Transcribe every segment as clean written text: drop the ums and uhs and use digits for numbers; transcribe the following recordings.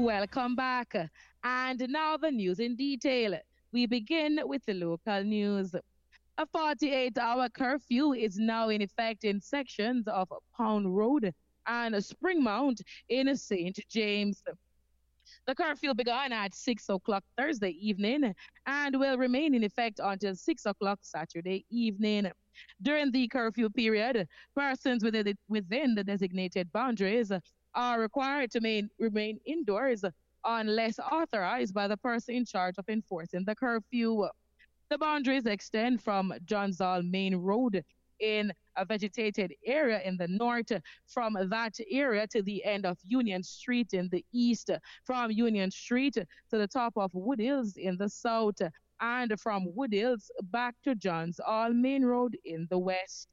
Welcome back. And now the news in detail. We begin with the local news. A 48-hour curfew is now in effect in sections of Pound Road and Springmount in St. James. The curfew began at 6 o'clock Thursday evening and will remain in effect until 6 o'clock Saturday evening. During the curfew period, persons within the designated boundaries are required to remain indoors unless authorized by the person in charge of enforcing the curfew. The boundaries extend from Johns Hall Main Road in a vegetated area in the north, from that area to the end of Union Street in the east, from Union Street to the top of Wood Hills in the south, and from Wood Hills back to Johns Hall Main Road in the west.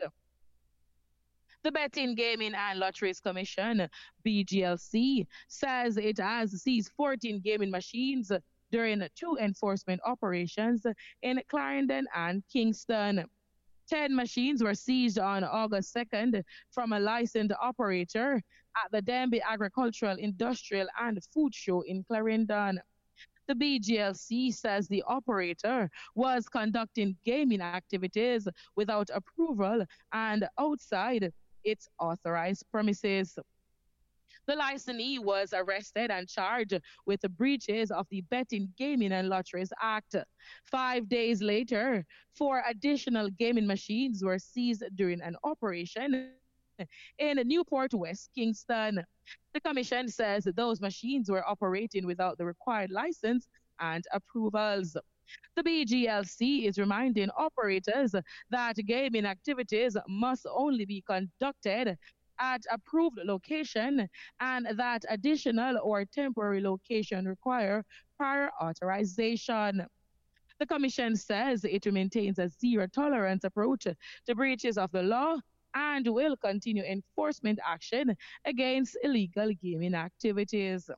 The Betting, Gaming and Lotteries Commission, BGLC, says it has seized 14 gaming machines during two enforcement operations in Clarendon and Kingston. 10 machines were seized on August 2nd from a licensed operator at the Denby Agricultural, Industrial and Food Show in Clarendon. The BGLC says the operator was conducting gaming activities without approval and outside its authorized premises. The licensee was arrested and charged with the breaches of the Betting, Gaming and Lotteries Act. 5 days later, four additional gaming machines were seized during an operation in Newport West, Kingston. The commission says those machines were operating without the required license and approvals. The BGLC is reminding operators that gaming activities must only be conducted at approved location and that additional or temporary location require prior authorization. The Commission says it maintains a zero tolerance approach to breaches of the law and will continue enforcement action against illegal gaming activities.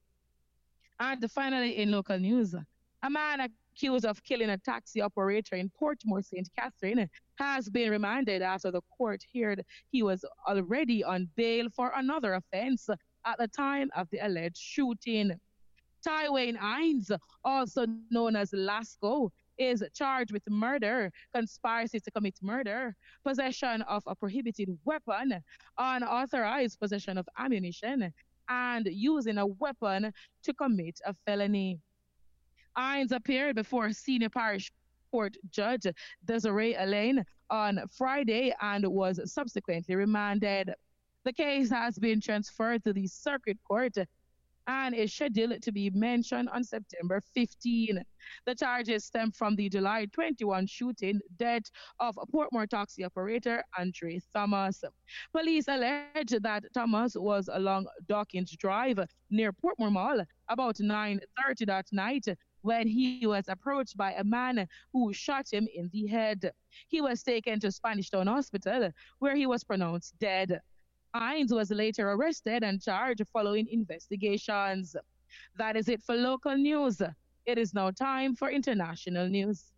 And finally, in local news, a man accused of killing a taxi operator in Portmore, St. Catherine, has been remanded after the court heard he was already on bail for another offense at the time of the alleged shooting. Tywayne Hines, also known as Lasco, is charged with murder, conspiracy to commit murder, possession of a prohibited weapon, unauthorized possession of ammunition, and using a weapon to commit a felony. Hines appeared before senior parish court judge Desiree Elaine on Friday and was subsequently remanded. The case has been transferred to the circuit court and is scheduled to be mentioned on September 15. The charges stem from the July 21 shooting death of Portmore taxi operator Andre Thomas. Police allege that Thomas was along Dawkins Drive near Portmore Mall about 9:30 that night when he was approached by a man who shot him in the head. He was taken to Spanish Town Hospital where he was pronounced dead. Hines was later arrested and charged following investigations. That is it for local news. It is now time for international news.